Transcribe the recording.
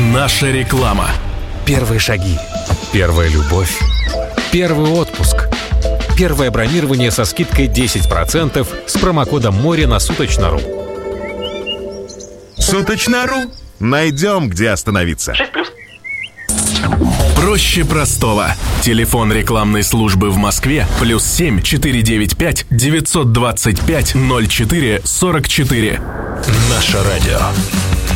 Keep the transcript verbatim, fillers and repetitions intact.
Наша реклама. Первые шаги. Первая любовь. Первый отпуск. Первое бронирование со скидкой десять процентов с промокодом «Море» на Суточно.ру. Суточно.ру. Найдем, где остановиться. шесть плюс. Проще простого. Телефон рекламной службы в Москве плюс семь четыре девять пять девятьсот двадцать пять ноль четыре сорок четыре. Наше радио.